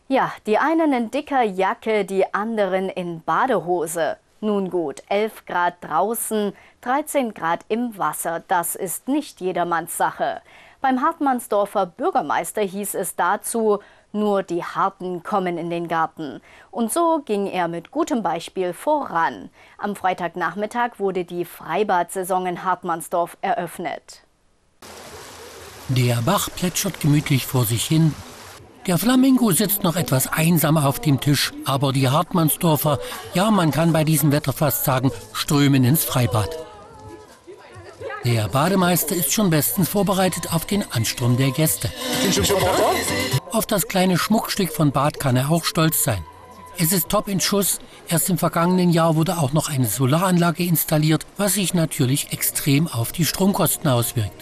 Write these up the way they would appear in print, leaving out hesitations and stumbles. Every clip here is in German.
Ja, die einen in dicker Jacke, die anderen in Badehose. Nun gut, 11 Grad draußen, 13 Grad im Wasser, das ist nicht jedermanns Sache. Beim Hartmannsdorfer Bürgermeister hieß es dazu, nur die Harten kommen in den Garten. Und so ging er mit gutem Beispiel voran. Am Freitagnachmittag wurde die Freibad-Saison in Hartmannsdorf eröffnet. Der Bach plätschert gemütlich vor sich hin. Der Flamingo sitzt noch etwas einsam auf dem Tisch, aber die Hartmannsdorfer, ja, man kann bei diesem Wetter fast sagen, strömen ins Freibad. Der Bademeister ist schon bestens vorbereitet auf den Ansturm der Gäste. Auf das kleine Schmuckstück von Bad kann er auch stolz sein. Es ist top in Schuss. Erst im vergangenen Jahr wurde auch noch eine Solaranlage installiert, was sich natürlich extrem auf die Stromkosten auswirkt.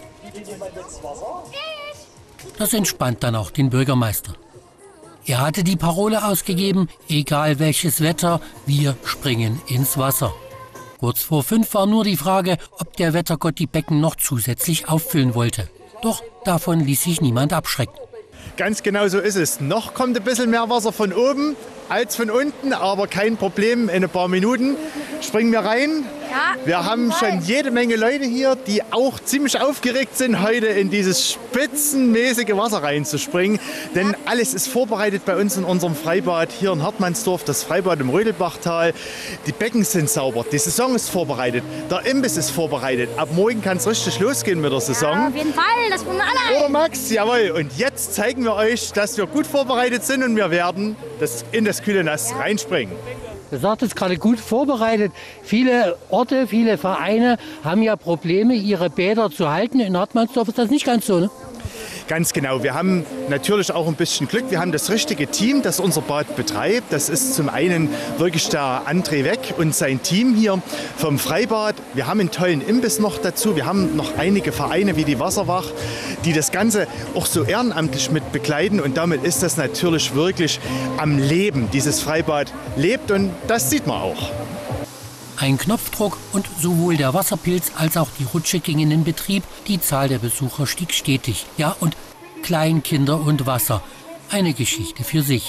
Das entspannt dann auch den Bürgermeister. Er hatte die Parole ausgegeben, egal welches Wetter, wir springen ins Wasser. Kurz vor 5 war nur die Frage, ob der Wettergott die Becken noch zusätzlich auffüllen wollte. Doch davon ließ sich niemand abschrecken. Ganz genau so ist es. Noch kommt ein bisschen mehr Wasser von oben als von unten, aber kein Problem. In ein paar Minuten springen wir rein. Ja, wir haben schon jede Menge Leute hier, die auch ziemlich aufgeregt sind, heute in dieses spitzenmäßige Wasser reinzuspringen. Denn alles ist vorbereitet bei uns in unserem Freibad hier in Hartmannsdorf, das Freibad im Rödelbachtal. Die Becken sind sauber, die Saison ist vorbereitet, der Imbiss ist vorbereitet. Ab morgen kann es richtig losgehen mit der Saison. Ja, auf jeden Fall, das wollen wir alle. Oder Max? Jawohl. Und jetzt zeigen wir euch, dass wir gut vorbereitet sind und wir werden in das kühle Nass reinspringen. Du sagtest gerade gut vorbereitet. Viele Orte, viele Vereine haben ja Probleme, ihre Bäder zu halten. In Hartmannsdorf ist das nicht ganz so, ne? Ganz genau. Wir haben natürlich auch ein bisschen Glück. Wir haben das richtige Team, das unser Bad betreibt. Das ist zum einen wirklich der André Weck und sein Team hier vom Freibad. Wir haben einen tollen Imbiss noch dazu. Wir haben noch einige Vereine wie die Wasserwach, die das Ganze auch so ehrenamtlich mit begleiten. Und damit ist das natürlich wirklich am Leben. Dieses Freibad lebt und das sieht man auch. Ein Knopfdruck und sowohl der Wasserpilz als auch die Rutsche gingen in Betrieb. Die Zahl der Besucher stieg stetig. Ja, und Kleinkinder und Wasser. Eine Geschichte für sich.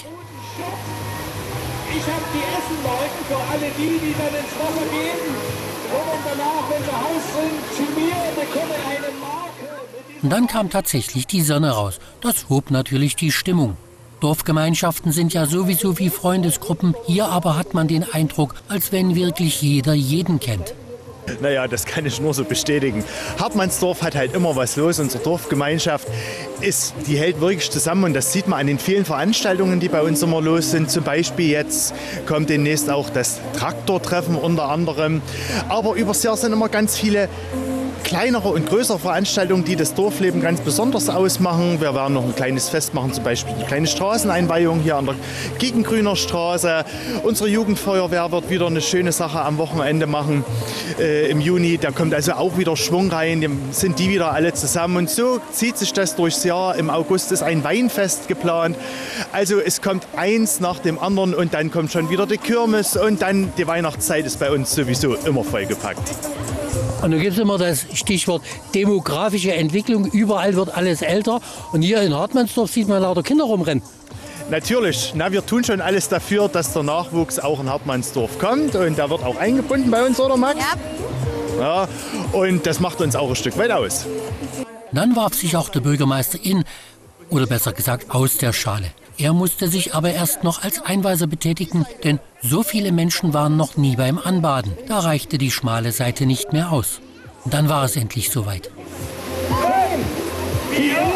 Ich habe die Essenleuten für alle die dann ins Wasser gehen. Und danach, wenn sie Haus sind, zu mir bekommen eine Marke. Und dann kam tatsächlich die Sonne raus. Das hob natürlich die Stimmung. Dorfgemeinschaften sind ja sowieso wie Freundesgruppen. Hier aber hat man den Eindruck, als wenn wirklich jeder jeden kennt. Naja, das kann ich nur so bestätigen. Hartmannsdorf hat halt immer was los. Unsere Dorfgemeinschaft die hält wirklich zusammen und das sieht man an den vielen Veranstaltungen, die bei uns immer los sind. Zum Beispiel jetzt kommt demnächst auch das Traktortreffen unter anderem. Aber übers Jahr sind immer ganz viele kleinere und größere Veranstaltungen, die das Dorfleben ganz besonders ausmachen. Wir werden noch ein kleines Fest machen, zum Beispiel eine kleine Straßeneinweihung hier an der Giegengrüner Straße. Unsere Jugendfeuerwehr wird wieder eine schöne Sache am Wochenende machen im Juni. Da kommt also auch wieder Schwung rein, sind die wieder alle zusammen. Und so zieht sich das durchs Jahr. Im August ist ein Weinfest geplant. Also es kommt eins nach dem anderen und dann kommt schon wieder die Kirmes und dann die Weihnachtszeit ist bei uns sowieso immer vollgepackt. Und da gibt es immer das Stichwort demografische Entwicklung. Überall wird alles älter. Und hier in Hartmannsdorf sieht man lauter Kinder rumrennen. Natürlich. Wir tun schon alles dafür, dass der Nachwuchs auch in Hartmannsdorf kommt. Und der wird auch eingebunden bei uns, oder Max? Ja. Und das macht uns auch ein Stück weit aus. Dann warf sich auch der Bürgermeister oder besser gesagt aus der Schale. Er musste sich aber erst noch als Einweiser betätigen, denn so viele Menschen waren noch nie beim Anbaden. Da reichte die schmale Seite nicht mehr aus. Und dann war es endlich soweit. 5, 4, 3,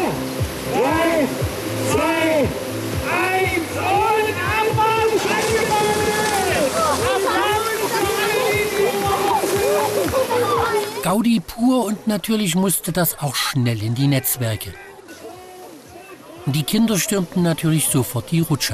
2, 1 und Anbaden! Gaudi pur und natürlich musste das auch schnell in die Netzwerke. Die Kinder stürmten natürlich sofort die Rutsche.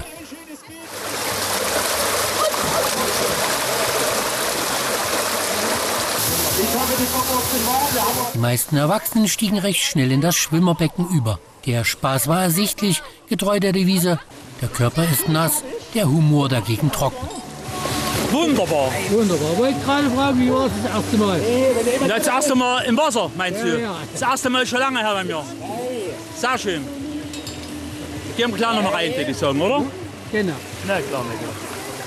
Die meisten Erwachsenen stiegen recht schnell in das Schwimmerbecken über. Der Spaß war ersichtlich, getreu der Devise, der Körper ist nass, der Humor dagegen trocken. Wunderbar. Wunderbar. Wollte gerade fragen, wie war das erste Mal? Das erste Mal im Wasser, meinst du? Ja. Das erste Mal schon lange her bei mir. Sehr schön. Gehen wir gleich noch mal rein, würde ich sagen, oder? Genau. Na klar, na klar.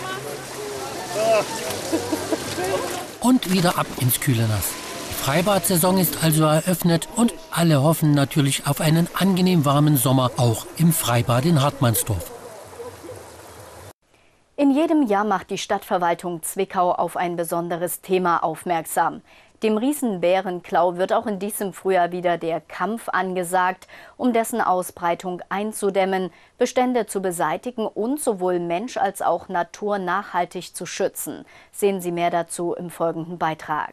Und wieder ab ins kühle Nass. Die Freibad-Saison ist also eröffnet und alle hoffen natürlich auf einen angenehm warmen Sommer, auch im Freibad in Hartmannsdorf. In jedem Jahr macht die Stadtverwaltung Zwickau auf ein besonderes Thema aufmerksam. Dem Riesenbärenklau wird auch in diesem Frühjahr wieder der Kampf angesagt, um dessen Ausbreitung einzudämmen, Bestände zu beseitigen und sowohl Mensch als auch Natur nachhaltig zu schützen. Sehen Sie mehr dazu im folgenden Beitrag.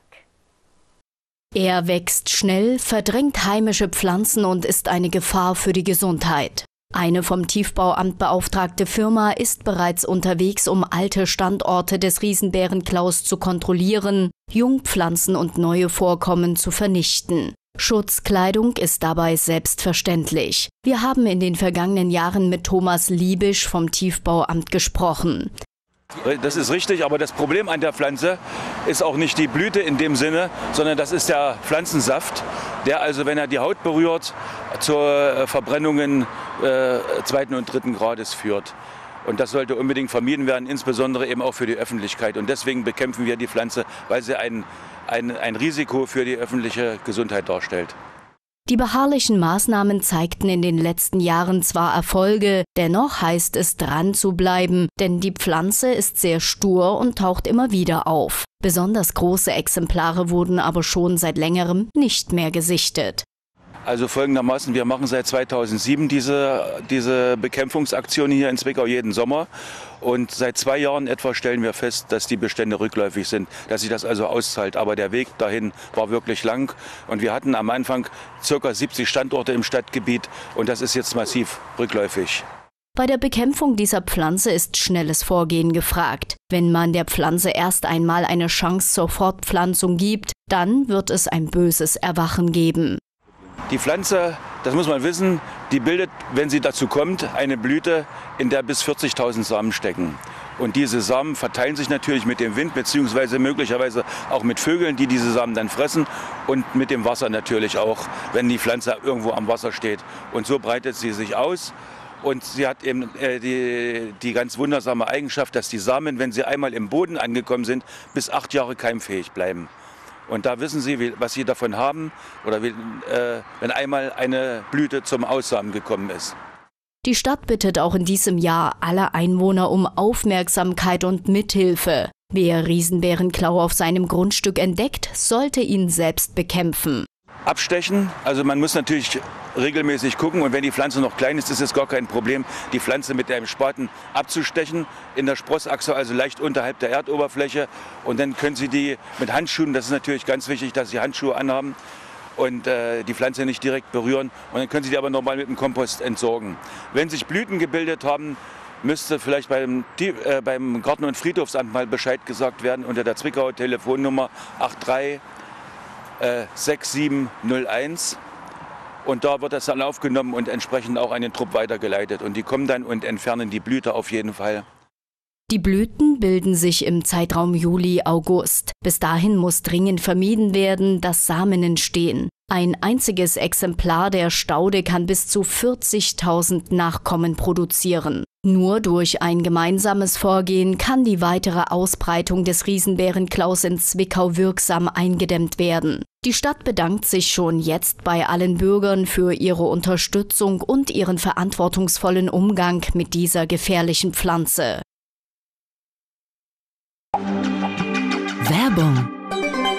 Er wächst schnell, verdrängt heimische Pflanzen und ist eine Gefahr für die Gesundheit. Eine vom Tiefbauamt beauftragte Firma ist bereits unterwegs, um alte Standorte des Riesenbärenklaus zu kontrollieren, Jungpflanzen und neue Vorkommen zu vernichten. Schutzkleidung ist dabei selbstverständlich. Wir haben in den vergangenen Jahren mit Thomas Liebisch vom Tiefbauamt gesprochen. Das ist richtig, aber das Problem an der Pflanze ist auch nicht die Blüte in dem Sinne, sondern das ist der Pflanzensaft, der also, wenn er die Haut berührt, zu Verbrennungen 2. und 3. Grades führt. Und das sollte unbedingt vermieden werden, insbesondere eben auch für die Öffentlichkeit. Und deswegen bekämpfen wir die Pflanze, weil sie ein Risiko für die öffentliche Gesundheit darstellt. Die beharrlichen Maßnahmen zeigten in den letzten Jahren zwar Erfolge, dennoch heißt es dran zu bleiben, denn die Pflanze ist sehr stur und taucht immer wieder auf. Besonders große Exemplare wurden aber schon seit längerem nicht mehr gesichtet. Also folgendermaßen, wir machen seit 2007 diese Bekämpfungsaktion hier in Zwickau jeden Sommer. Und seit 2 Jahren etwa stellen wir fest, dass die Bestände rückläufig sind, dass sich das also auszahlt. Aber der Weg dahin war wirklich lang. Und wir hatten am Anfang ca. 70 Standorte im Stadtgebiet und das ist jetzt massiv rückläufig. Bei der Bekämpfung dieser Pflanze ist schnelles Vorgehen gefragt. Wenn man der Pflanze erst einmal eine Chance zur Fortpflanzung gibt, dann wird es ein böses Erwachen geben. Die Pflanze, das muss man wissen, die bildet, wenn sie dazu kommt, eine Blüte, in der bis 40.000 Samen stecken. Und diese Samen verteilen sich natürlich mit dem Wind, beziehungsweise möglicherweise auch mit Vögeln, die diese Samen dann fressen und mit dem Wasser natürlich auch, wenn die Pflanze irgendwo am Wasser steht. Und so breitet sie sich aus. Und sie hat eben die ganz wundersame Eigenschaft, dass die Samen, wenn sie einmal im Boden angekommen sind, bis 8 Jahre keimfähig bleiben. Und da wissen Sie, was Sie davon haben, oder wenn einmal eine Blüte zum Aussamen gekommen ist. Die Stadt bittet auch in diesem Jahr alle Einwohner um Aufmerksamkeit und Mithilfe. Wer Riesenbärenklau auf seinem Grundstück entdeckt, sollte ihn selbst bekämpfen. Abstechen, also man muss natürlich regelmäßig gucken und wenn die Pflanze noch klein ist, ist es gar kein Problem, die Pflanze mit einem Spaten abzustechen in der Sprossachse, also leicht unterhalb der Erdoberfläche und dann können Sie die mit Handschuhen, das ist natürlich ganz wichtig, dass Sie Handschuhe anhaben und die Pflanze nicht direkt berühren und dann können Sie die aber normal mit dem Kompost entsorgen. Wenn sich Blüten gebildet haben, müsste vielleicht beim Garten- und Friedhofsamt mal Bescheid gesagt werden unter der Zwickauer Telefonnummer 83 6701 und da wird das dann aufgenommen und entsprechend auch an den Trupp weitergeleitet und die kommen dann und entfernen die Blüte auf jeden Fall. Die Blüten bilden sich im Zeitraum Juli-August. Bis dahin muss dringend vermieden werden, dass Samen entstehen. Ein einziges Exemplar der Staude kann bis zu 40.000 Nachkommen produzieren. Nur durch ein gemeinsames Vorgehen kann die weitere Ausbreitung des Riesenbärenklaus in Zwickau wirksam eingedämmt werden. Die Stadt bedankt sich schon jetzt bei allen Bürgern für ihre Unterstützung und ihren verantwortungsvollen Umgang mit dieser gefährlichen Pflanze. Werbung